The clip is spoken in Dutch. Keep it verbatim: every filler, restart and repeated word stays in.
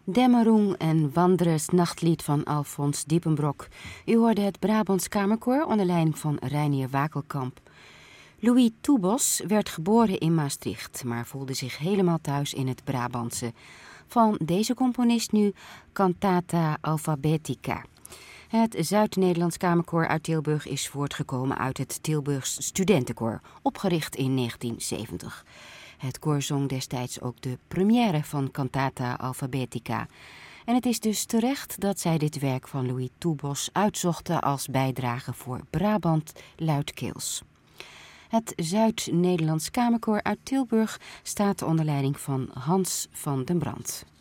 Dämmerung en Wanderers nachtlied van Alfons Diepenbrok. U hoorde het Brabants Kamerkoor onder leiding van Reinier Wakelkamp. Louis Toebos werd geboren in Maastricht, maar voelde zich helemaal thuis in het Brabantse. Van deze componist nu Cantata Alphabetica. Het Zuid-Nederlands Kamerkoor uit Tilburg is voortgekomen uit het Tilburgs Studentenkoor, opgericht in negentien zeventig. Het koor zong destijds ook de première van Cantata Alphabetica. En het is dus terecht dat zij dit werk van Louis Toebos uitzochten als bijdrage voor Brabant luidkeels. Het Zuid-Nederlands Kamerkoor uit Tilburg staat onder leiding van Hans van den Brand.